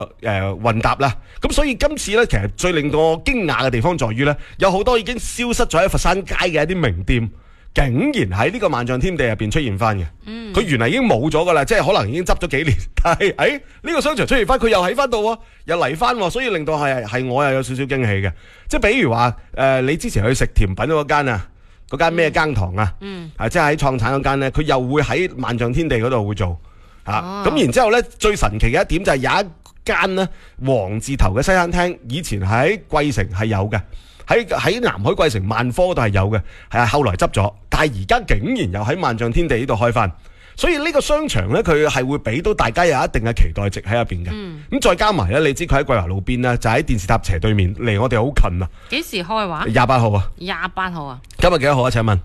混搭啦。咁所以今次咧，其實最令到我驚訝嘅地方在於咧，有好多已經消失咗喺佛山街嘅一啲名店，竟然喺呢個萬象天地入邊出現翻嘅。佢原來已經冇咗噶啦，即係可能已經執咗幾年，但係呢個商場出現翻，佢又喺翻度喎，又嚟翻喎，所以令到係我又有少少驚喜嘅。即係比如話你之前去食甜品嗰間啊，嗰間咩羹堂啊，即係喺創產嗰間咧，佢又會喺萬象天地嗰度會做咁然之後咧，最神奇嘅一點就係有一間咧黃字頭嘅西餐廳，以前喺桂城係有嘅，喺南海桂城萬科度係有嘅，後來執咗，但係而家竟然又喺萬象天地呢度開翻，所以呢個商場咧，佢係會俾到大家有一定嘅期待值喺入邊嘅。咁再加埋咧，你知佢喺桂華路邊咧，就喺電視塔斜對面，離我哋好近啊。 幾時開話 ？28號啊。 28號啊。 今日幾多號啊？請問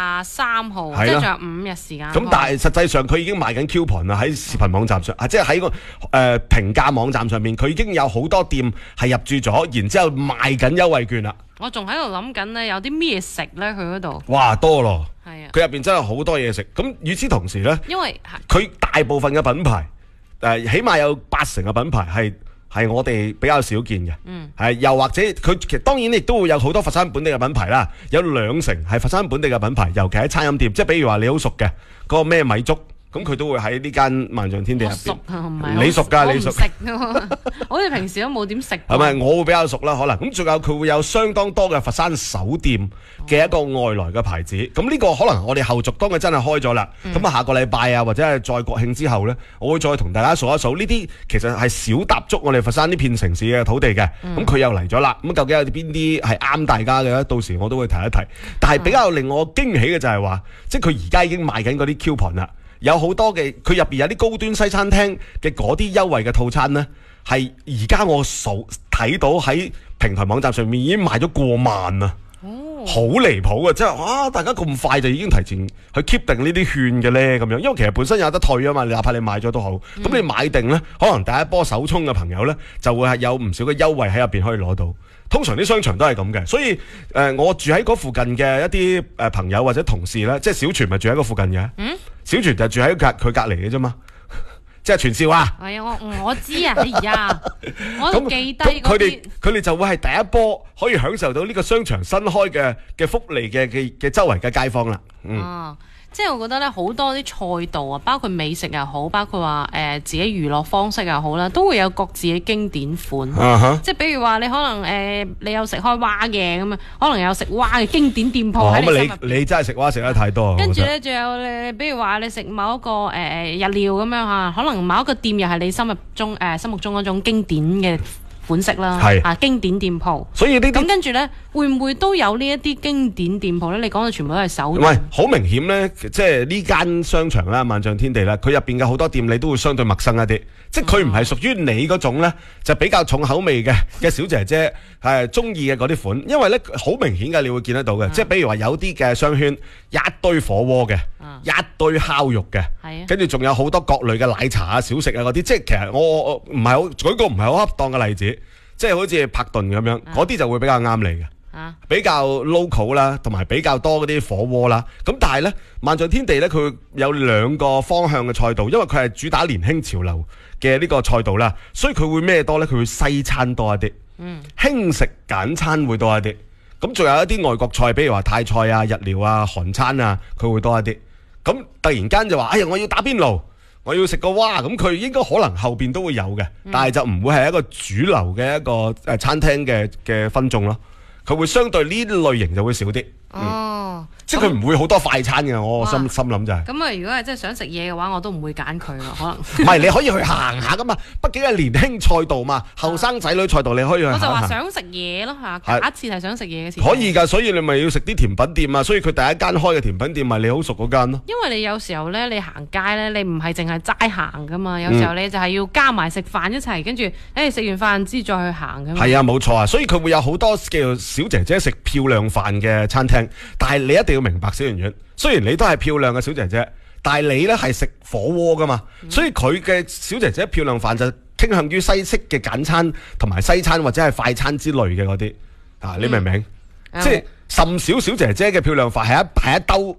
？23號，即係仲有5日時間。 咁但係實際上佢已經賣緊 coupon 啦，喺視頻網站上，即係喺個評價網站上面，佢已經有好多店係入駐咗，然之後賣緊優惠券啦。 我仲喺度諗緊咧，有啲咩食咧？佢嗰度哇多咯， 係啊， 佢入邊真係好多嘢食。咁與此同時咧， 因為佢大部分嘅品牌起碼有80%嘅品牌係我哋比較少見嘅，又或者佢其實當然亦都會有好多佛山本地嘅品牌啦，有2成係佛山本地嘅品牌，尤其喺餐飲店，即係比如話你好熟嘅嗰個咩米粥，咁佢都會喺呢間萬象天地入邊。 熟啊，唔係你熟㗎，你熟。 好似平時都冇點食。 係咪？我會比較熟啦，可能咁仲有佢會有相當多嘅佛山手店嘅一個外來嘅牌子。咁呢個可能我哋後續當佢真係開咗啦，咁下個禮拜啊，或者係再國慶之後呢，我會再同大家數一數呢啲其實係少踏足我哋佛山呢片城市嘅土地嘅。咁佢又嚟咗啦，咁究竟有邊啲係啱大家嘅呢？到時我都會提一提。但係比較令我驚喜嘅就係話，即係佢而家已經賣緊嗰啲 coupon 啦。有好多嘅，佢入邊有啲高端西餐廳嘅嗰啲優惠嘅套餐呢，係而家我睇到喺平台網站上面已經賣咗過萬啊！好離譜啊！即係大家咁快就已經提前去 keep 定呢啲券嘅呢。咁樣，因為其實本身有得退啊嘛，哪怕你買咗都好，咁你買定呢，可能第一波首衝嘅朋友呢，就會係有唔少嘅優惠喺入邊可以攞到。通常啲商場都係咁嘅，所以我住喺嗰附近嘅一啲朋友或者同事呢，即係小泉咪住喺嗰附近嘅，小泉就住喺佢隔離嘅啫嘛，即係傳少啊。 係啊，我知啊，哎呀，我都記低嗰啲。 佢哋就會係第一波可以享受到呢個商場新開嘅福利嘅周圍嘅街坊啦。 即係我覺得咧，好多啲賽道啊，包括美食又好，包括話自己娛樂方式又好啦，都會有各自嘅經典款。即係比如話你可能你有食開蛙嘅咁啊，可能有食蛙嘅經典店鋪喺你心入邊。 你真係食蛙食得太多。 跟住咧，仲有你，比如話你食某一個日料咁樣嚇，可能某一個店又係你心目中嗰種經典嘅款式啦，經典店鋪。所以呢啲咁跟住咧，會唔會都有呢一啲經典店鋪咧？你講到全部都係手。 喂，好明顯咧，即係呢間商場啦，萬象天地啦，佢入邊嘅好多店你都會相對陌生一啲，即係佢唔係屬於你嗰種咧，就比較重口味嘅小姐姐係中意嘅嗰啲款，因為咧好明顯嘅，你會見得到嘅，即係比如話有啲嘅商圈一堆火鍋嘅，一堆烤肉嘅，跟住仲有好多各類嘅奶茶啊、小食啊嗰啲，即係其實我唔係好舉個唔係好恰當嘅例子。即係好似柏頓咁樣，嗰啲就會比較啱你嘅，比較 local 啦，同埋比較多嗰啲火鍋啦。咁但係呢，萬象天地呢，佢有2個方向嘅賽道，因為佢係主打年輕潮流嘅呢個賽道啦，所以佢會咩多呢？佢會西餐多一啲，輕食簡餐會多一啲。咁仲有一啲外國菜，比如話泰菜啊、日料啊、韓餐啊，佢會多一啲。咁突然間就話：哎呀，我要打邊爐。我要食個蛙，咁佢應該可能後邊都會有嘅，但係就唔會係一個主流嘅一個餐廳嘅分眾咯，佢會相對呢啲類型就會少啲。即係佢唔會好多快餐嘅，我心諗就係。 咁啊，如果係真係想食嘢嘅話，我都唔會揀佢咯，可能。 唔係，你可以去行下噶嘛，畢竟係年輕賽道嘛，後生仔女賽道，你可以去行下。 我就話想食嘢咯嚇，假設係想食嘢嘅時候。 可以㗎，所以你咪要食啲甜品店啊，所以佢第一間開嘅甜品店咪你好熟嗰間咯。 因為你有時候咧，你行街咧，你唔係淨係齋行噶嘛，有時候你就係要加埋食飯一齊，跟住食完飯之再去行㗎嘛。係啊，冇錯啊，所以佢會有好多叫做小姐姐食漂亮飯嘅餐廳，但係你一定要明白小圓圓，雖然你都係漂亮嘅小姐姐，但係你咧係食火鍋噶嘛，所以佢嘅小姐姐漂亮飯就傾向於西式嘅簡餐同埋西餐或者係快餐之類嘅嗰啲啊，你明唔明？即係甚少小姐姐嘅漂亮飯係一兜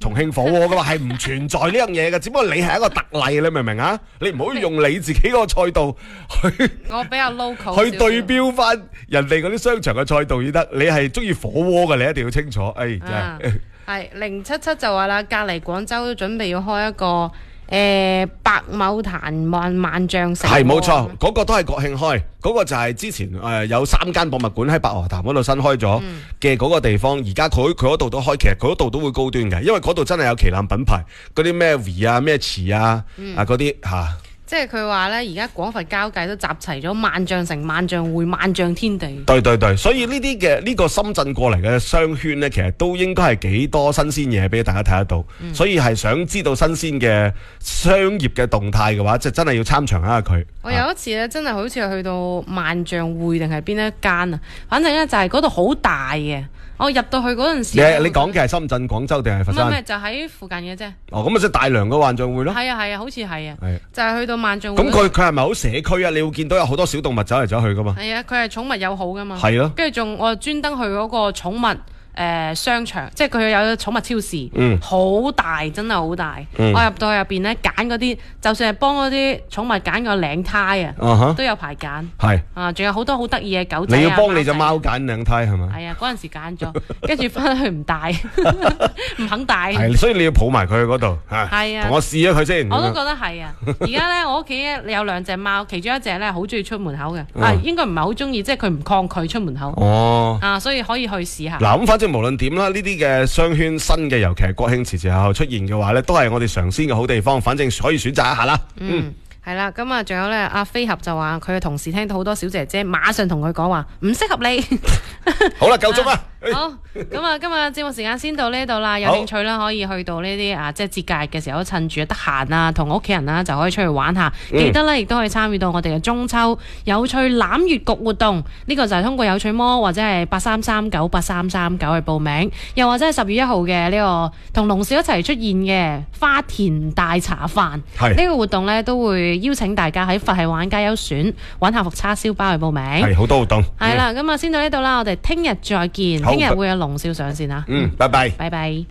重慶火鍋嘅話係唔存在呢樣嘢嘅，只不過你係一個特例，你明唔明啊？你唔好用你自己個賽道去， 我比較 local 去對標翻人哋嗰啲商場嘅賽道先得。你係中意火鍋嘅，你一定要清楚。真係。 係077就話啦，隔離廣州準備要開一個白牡丹萬象城。 係冇錯，嗰個都係國慶開，嗰個就係之前有3間博物館喺白鵝潭嗰度新開咗嘅嗰個地方，而家佢嗰度都開，其實佢嗰度都會高端嘅，因為嗰度真係有旗艦品牌，嗰啲咩 V 啊、咩池啊嗰啲嚇。 即係佢話咧，而家廣佛交界都集齊咗萬象城、萬象匯、萬象天地。 對，所以呢啲嘅呢個深圳過嚟嘅商圈呢，其實都應該係幾多新鮮嘢俾大家睇得到。所以係想知道新鮮嘅商業嘅動態嘅話，就真係要參詳一下佢。 我有一次咧，真係好似去到萬象匯定係邊一間啊？反正咧就係嗰度好大嘅。我入到去嗰陣時， 你講嘅係深圳、廣州定係佛山？ 唔係，就喺附近嘅啫。 哦，咁咪即係大良嘅萬象匯咯。 係啊，好似係啊。就係去到萬象匯。 咁佢係咪好社區啊？你會見到有好多小動物走嚟走去噶嘛？係啊，佢係寵物友好噶嘛。 係咯。 跟住我專登去嗰個寵物商場，即係佢有寵物超市，好大，真係好大。我入到去入邊咧，揀嗰啲，就算係幫嗰啲寵物揀個領胎啊，都有排揀。係啊，仲有好多好得意嘅狗仔。 你要幫你隻貓揀領胎係咪？ 係啊，嗰陣時揀咗，跟住翻去唔帶，唔肯帶。 係，所以你要抱埋佢去嗰度。係啊，同我試咗佢先。 我都覺得係啊。而家咧，我屋企有2隻貓，其中一隻咧好中意出門口嘅，應該唔係好中意，即係佢唔抗拒出門口。所以可以去試下。 嗱，咁反正無論點啦，呢啲嘅商圈新嘅，尤其係國慶遲遲後出現嘅話咧，都係我哋嘗鮮嘅好地方。反正可以選擇一下啦。 係啦，咁啊，仲有咧，阿飛俠就話佢嘅同事聽到好多小姐姐，馬上同佢講話唔適合你。 好啦，夠鐘啦。 好，咁啊，今日節目時間先到呢度啦。有興趣啦，可以去到呢啲即係節假日嘅時候，趁住得閒啊，同屋企人啦，就可以出去玩下。記得咧，亦都可以參與到我哋嘅中秋有趣攬月局活動。呢個就係通過有趣魔或者係83398339去報名，又或者係10月1號嘅呢個同龍少一齊出現嘅花田大茶飯。呢個活動咧都會邀請大家喺佛系玩家優選玩客服叉燒包去報名。係好多活動。 係啦，咁啊先到呢度啦，我哋聽日再見。聽日會有龍少上線啊！ 拜拜， 拜拜。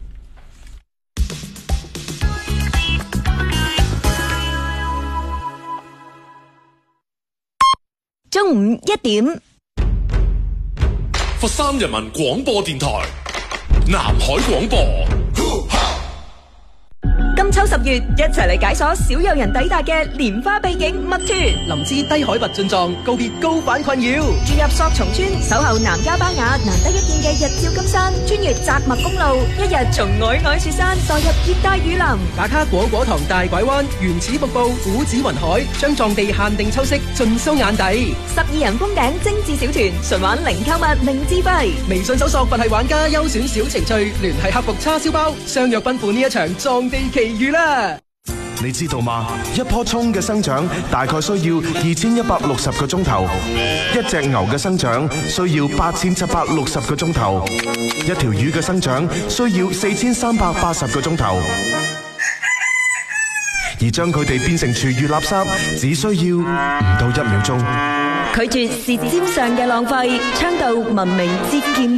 中午1點， 佛山人民廣播電台南海廣播。 金秋10月，一齊嚟解鎖少有人抵達嘅蓮花秘境密團。 林芝低海拔進藏，告別高反困擾。 住入索松村，守候南迦巴雅，難得一見嘅日照金山。穿越扎麥公路，一日從皚皚雪山墮入熱帶雨林。 打卡果果塘大拐彎，原始瀑布，古寺雲海，將藏地限定秋色盡收眼底。 12人封頂精緻小團，純玩零購物零資費。 微信搜索佛系玩家優選小程序，聯繫客服叉燒包，相約奔赴呢一場藏地奇遇啦！ 你知道嗎？一棵蔥嘅生長大概需要2160個鐘頭，一隻牛嘅生長需要8760個鐘頭，一條魚嘅生長需要4380個鐘頭，而將佢哋變成廚餘垃圾，只需要唔到1秒鐘。 拒絕舌尖上嘅浪費，倡導文明節儉。